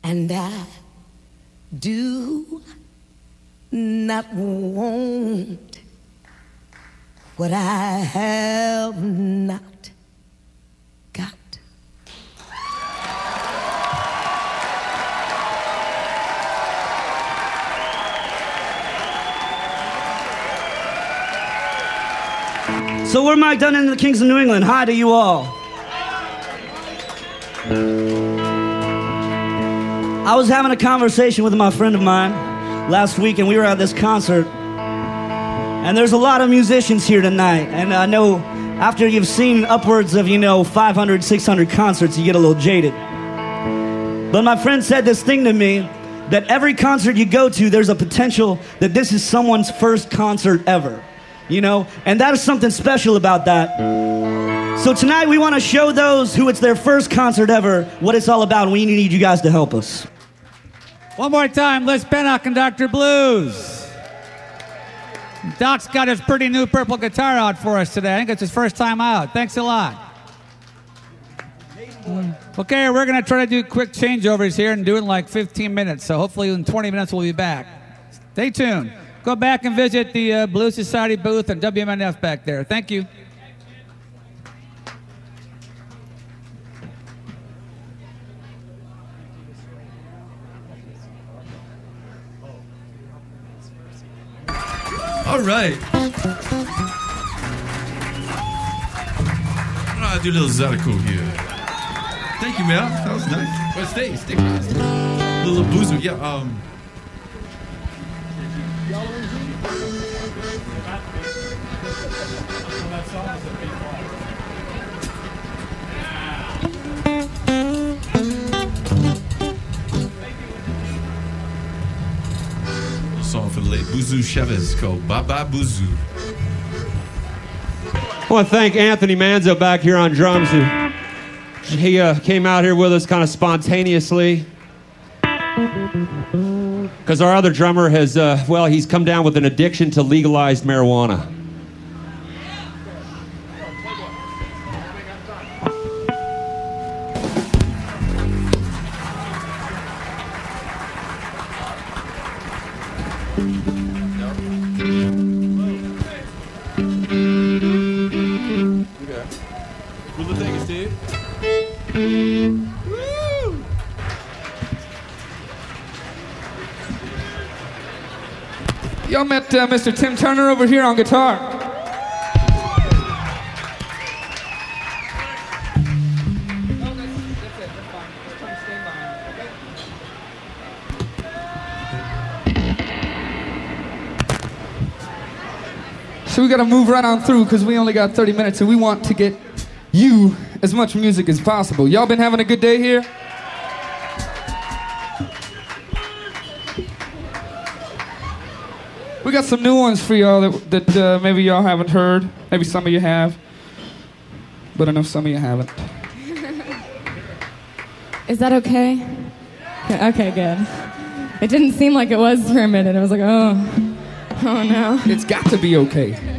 And I do not want what I have not got. So we're Mike Dunn and the Kings of New England. Hi to you all. I was having a conversation with my friend of mine last week, and we were at this concert. And there's a lot of musicians here tonight. And I know after you've seen upwards of, 500, 600 concerts, you get a little jaded. But my friend said this thing to me, that every concert you go to, there's a potential that this is someone's first concert ever. And that is something special about that. So tonight we want to show those who it's their first concert ever what it's all about, and we need you guys to help us. One more time, Les Pennock and Dr. Blues. Doc's got his pretty new purple guitar out for us today. I think it's his first time out. Thanks a lot. Okay, we're going to try to do quick changeovers here and do it in like 15 minutes. So hopefully in 20 minutes we'll be back. Stay tuned. Go back and visit the Blues Society booth and WMNF back there. Thank you. All right. I'll do a little Zydeco here. Thank you, man. That was nice. Well, stay. A little blues, yeah. Song for the late Boozoo Chavez called Baba Boozoo. I want to thank Anthony Manzo back here on drums. He came out here with us kind of spontaneously because our other drummer has, he's come down with an addiction to legalized marijuana. Y'all met Mr. Tim Turner over here on guitar. So we gotta move right on through because we only got 30 minutes and we want to get you as much music as possible. Y'all been having a good day here? We got some new ones for y'all that maybe y'all haven't heard. Maybe some of you have. But I know some of you haven't. Is that okay? Okay, good. It didn't seem like it was for a minute. I was like, oh no. It's got to be okay.